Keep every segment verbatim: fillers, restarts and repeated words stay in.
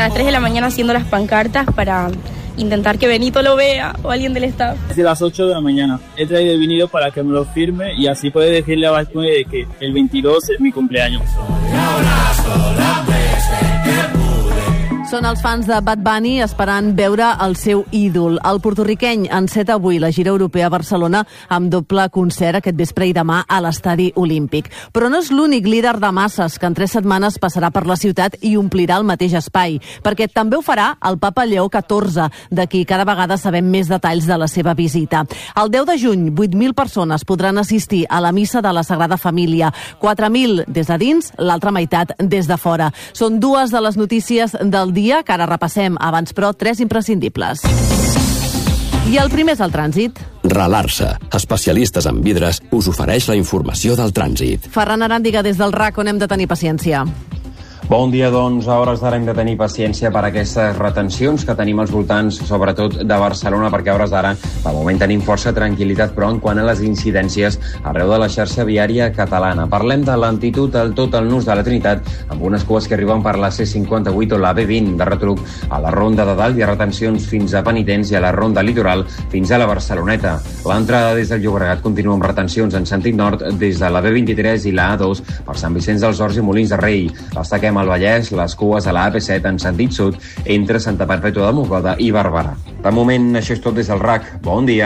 hasta las tres de la mañana haciendo las pancartas para intentar que Benito lo vea o alguien del staff. Desde las ocho de la mañana he traído el vinilo para que me lo firme y así puede decirle a Batman de que el veintidós es mi cumpleaños. Són els fans de Bad Bunny esperant veure el seu ídol. El portorriqueny enceta avui la gira europea a Barcelona amb doble concert aquest vespre i demà a l'Estadi Olímpic. Però no és l'únic líder de masses que en tres setmanes passarà per la ciutat i omplirà el mateix espai, perquè també ho farà el papa Lleó catorze, de qui cada vegada sabem més detalls de la seva visita. El deu de juny, vuit mil persones podran assistir a la missa de la Sagrada Família, quatre mil des de dins, l'altra meitat des de fora. Són dues de les notícies del dia que ara repassem. Abans, però, tres imprescindibles. I el primer és el trànsit. Relar-se, especialistes en vidres, us ofereix la informació del trànsit. Ferran Aràndiga, des del R A C, on hem de tenir paciència. Bon dia, doncs. A hores d'ara hem de tenir paciència per aquestes retencions que tenim als voltants, sobretot de Barcelona, perquè a hores d'ara, de moment, tenim força tranquil·litat, però en quant a les incidències arreu de la xarxa viària catalana. Parlem de lentitud al tot el nus de la Trinitat, amb unes cues que arriben per la C cinquanta-vuit o la B vint de retruc a la Ronda de Dalt i a retencions fins a Penitents i a la Ronda Litoral fins a la Barceloneta. L'entrada des del Llobregat continua amb retencions en sentit nord des de la B vint-i-tres i la A dos per Sant Vicenç dels Horts i Molins de Rei. Destaquem al Vallès les cues a la A P set en sentit sud entre Santa Perpètua de Mogoda i Barberà. De moment, això és tot des del R A C. Bon dia.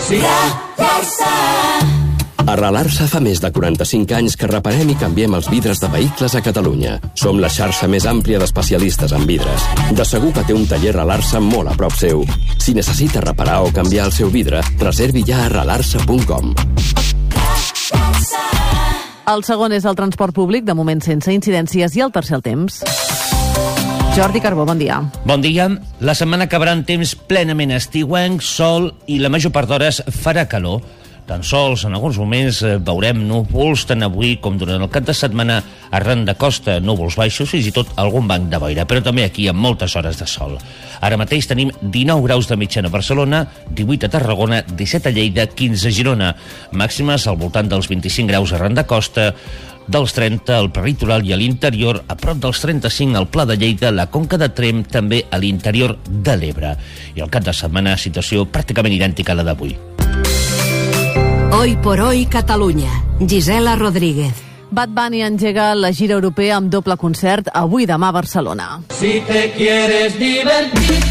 Arrelar-se fa més de quaranta-cinc anys que reparem i canviem els vidres de vehicles a Catalunya. Som la xarxa més àmplia d'especialistes en vidres. De segur que té un taller Arrelar-se molt a prop seu. Si necessita reparar o canviar el seu vidre, reservi ja a arrelar-se punt com. El segon és el transport públic, de moment sense incidències, i el tercer el temps. Jordi Carbó, bon dia. Bon dia. La setmana acabarà en temps plenament estiuenc, sol i la major part d'hores farà calor. Tan sols en alguns moments eh, veurem núvols tant avui com durant el cap de setmana arran de costa, núvols baixos, fins i tot algun banc de boira, però també aquí amb moltes hores de sol. Ara mateix tenim dinou graus de mitjana a Barcelona, divuit a Tarragona, disset a Lleida, quinze a Girona, màximes al voltant dels vint-i-cinc graus arran de costa, dels trenta al prelitoral i a l'interior, a prop dels trenta-cinc al Pla de Lleida, la Conca de Tremp, també a l'interior de l'Ebre. I al cap de setmana, situació pràcticament idèntica a la d'avui. Hoy por hoy Catalunya. Gisela Rodríguez. Bad Bunny engega la gira europea amb doble concert avui demà a Barcelona. Si te quieres divertir,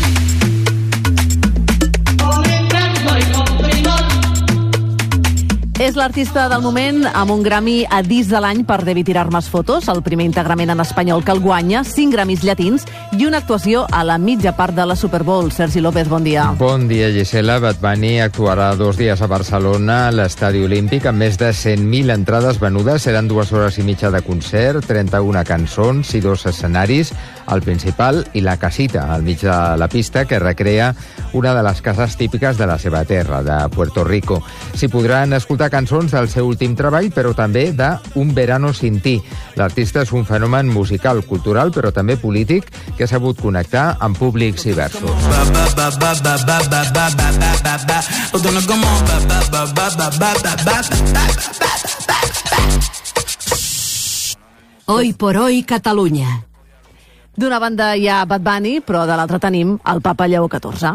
És l'artista del moment amb un Grammy a disc de l'any per Debe tirar más fotos, el primer íntegrament en espanyol que el guanya, cinc Grammys llatins i una actuació a la mitja part de la Super Bowl. Sergi López, bon dia. Bon dia, Gisela. Bad Bunny actuarà dos dies a Barcelona, a l'Estadi Olímpic, amb més de cent mil entrades venudes. Seran dues hores i mitja de concert, trenta-una cançons i dos escenaris, el principal i la casita, al mig de la pista, que recrea una de les cases típiques de la seva terra, de Puerto Rico. S'hi podran escoltar cançons del seu últim treball, però també de Un verano sin ti. L'artista és un fenomen musical, cultural, però també polític, que ha sabut connectar amb públics diversos. Hoy por hoy Catalunya. D'una banda hi ha Bad Bunny, però de l'altra tenim el papa Lleó catorze.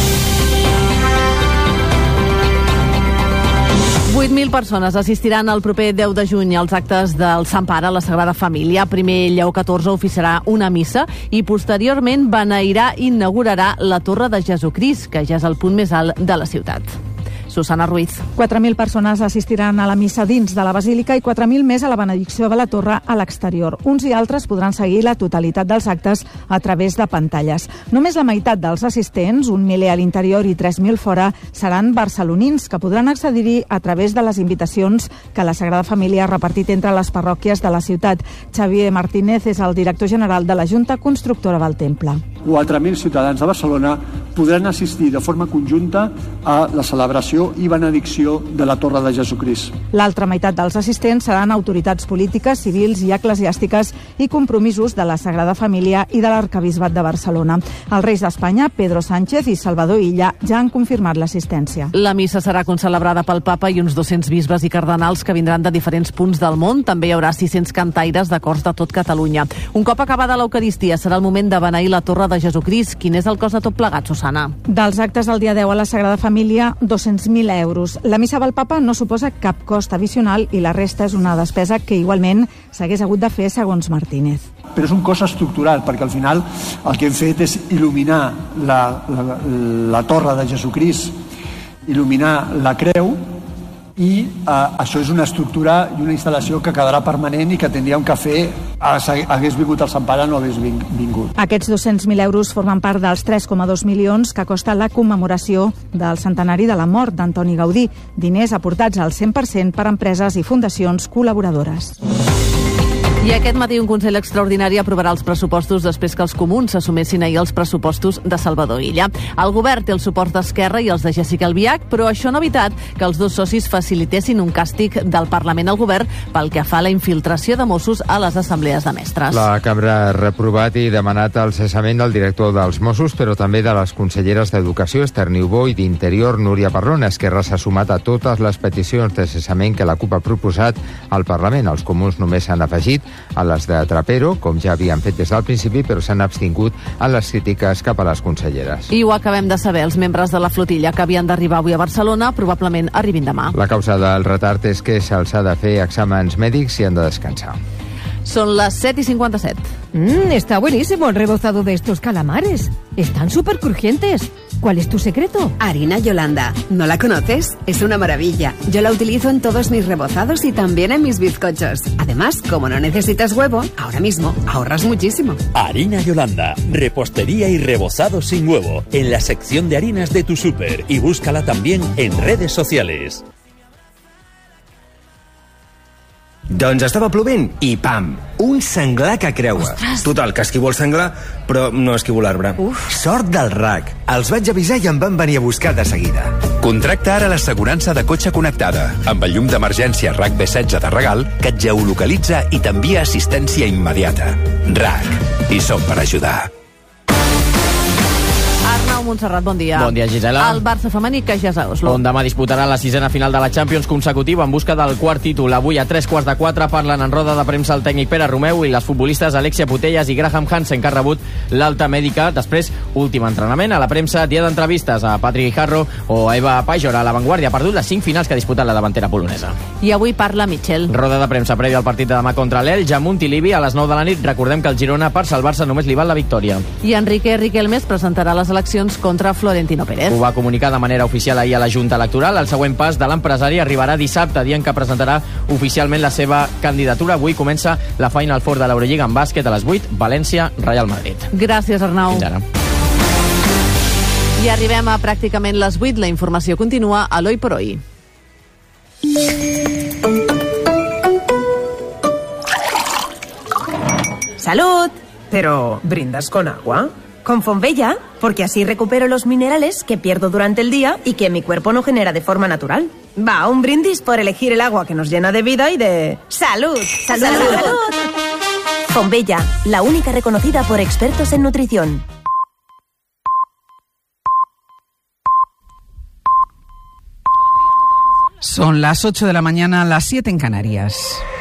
vuit mil persones assistiran el proper deu de juny als actes del Sant Pare a la Sagrada Família. Primer Lleó catorze oficiarà una missa i posteriorment beneirà i inaugurarà la Torre de Jesucrist, que ja és el punt més alt de la ciutat. Susana Ruiz. quatre mil persones assistiran a la missa dins de la Basílica i quatre mil més a la benedicció de la Torre a l'exterior. Uns i altres podran seguir la totalitat dels actes a través de pantalles. Només la meitat dels assistents, un miler a l'interior i tres mil fora, seran barcelonins, que podran accedir-hi a través de les invitacions que la Sagrada Família ha repartit entre les parròquies de la ciutat. Xavier Martínez és el director general de la Junta Constructora del Temple. quatre mil ciutadans de Barcelona podran assistir de forma conjunta a la celebració i benedicció de la Torre de Jesucrist. L'altra meitat dels assistents seran autoritats polítiques, civils i eclesiàstiques i compromisos de la Sagrada Família i de l'Arquebisbat de Barcelona. Els reis d'Espanya, Pedro Sánchez i Salvador Illa, ja han confirmat l'assistència. La missa serà concelebrada pel papa i uns dos-cents bisbes i cardenals que vindran de diferents punts del món. També hi haurà sis-cents cantaires de cors de tot Catalunya. Un cop acabada l'Eucaristia serà el moment de beneir la Torre de Jesucrist. Quin és el cost de tot plegat, Susana? Dels actes del dia deu a la Sagrada Família, dos-cents mil euros. La missa del papa no suposa cap cost addicional i la resta és una despesa que igualment s'hagués hagut de fer segons Martínez. Però és un cost estructural, perquè al final el que hem fet és il·luminar la, la, la Torre de Jesucrist, il·luminar la creu, i eh, això és una estructura i una instal·lació que quedarà permanent i que tindríem que fer hagués vingut el Sant Pare no hagués vingut. Aquests dos-cents mil euros formen part dels tres coma dos milions que costa la commemoració del centenari de la mort d'Antoni Gaudí, diners aportats al cent per cent per empreses i fundacions col·laboradores. I aquest matí un Consell Extraordinari aprovarà els pressupostos després que els comuns s'assumessin ahir els pressupostos de Salvador Illa. El govern té el suport d'Esquerra i els de Jessica Albiach, però això no ha evitat que els dos socis facilitessin un càstig del Parlament al govern pel que fa a la infiltració de Mossos a les assemblees de mestres. La cambra ha reprovat i demanat el cessament del director dels Mossos, però també de les conselleres d'Educació, Esther Niubó, i d'Interior, Núria Parrón. Esquerra s'ha sumat a totes les peticions de cessament que la CUP ha proposat al Parlament. Els comuns només s'han afegit a les de Trapero, com ja havien fet des del principi, però s'han abstingut en les crítiques cap a les conselleres. I ho acabem de saber, els membres de la flotilla que havien d'arribar avui a Barcelona probablement arribin demà. La causa del retard és que se'ls ha de fer exàmens mèdics i han de descansar. Son las siete y cincuenta y siete. Mmm, está buenísimo el rebozado de estos calamares. Están súper crujientes. ¿Cuál es tu secreto? Harina Yolanda. ¿No la conoces? Es una maravilla. Yo la utilizo en todos mis rebozados y también en mis bizcochos. Además, como no necesitas huevo, ahora mismo ahorras muchísimo. Harina Yolanda. Repostería y rebozado sin huevo. En la sección de harinas de tu súper. Y búscala también en redes sociales. Doncs estava plovent i pam, un senglar que creua. Ostres. Total, que esquivo el senglar, però no esquivo l'arbre. Sort del R A C. Els vaig avisar i em van venir a buscar de seguida. Contracta ara l'assegurança de cotxe connectada, amb el llum d'emergència R A C B setze de regal, que et geolocalitza i t'envia assistència immediata. R A C. I som per ajudar. Arnau Montserrat, bon dia. Bon dia, Gisela. El Barça femení que ja és a Oslo. On demà disputarà la sisena final de la Champions consecutiva en busca del quart títol. Avui a tres quarts de quatre parlen en roda de premsa el tècnic Pere Romeu i les futbolistes Alexia Putellas i Graham Hansen, que ha rebut l'alta mèdica. Després, últim entrenament. A la premsa, dia d'entrevistes a Patrick Guijarro o a Eva Pajor. A l'avantguàrdia ha perdut les cinc finals que ha disputat la davantera polonesa. I avui parla Michel. Roda de premsa prèvia al partit de demà contra l'Elx a Montilivi a les nou de la nit. Recordem que el Girona, per salvar-se, només li val la victòria. I Enrique Riquelme presentarà les eleccions contra Florentino Pérez. Ho va comunicar de manera oficial ahir a la Junta Electoral. El següent pas de l'empresari arribarà dissabte, dient que presentarà oficialment la seva candidatura. Avui comença la Final Four de l'Eurolliga en bàsquet a les vuit, València, Real Madrid. Gràcies, Arnau. Fins ara. I arribem a pràcticament les vuit. La informació continua a l'Hoy por Hoy. ¡Salud! Pero, ¿brindas con agua? Con Fonbella, porque así recupero los minerales que pierdo durante el día y que mi cuerpo no genera de forma natural. Va, un brindis por elegir el agua que nos llena de vida y de... ¡Salud! ¡Salud! ¡Salud! ¡Salud! Fonbella, la única reconocida por expertos en nutrición. Son las ocho de la mañana, las siete en Canarias.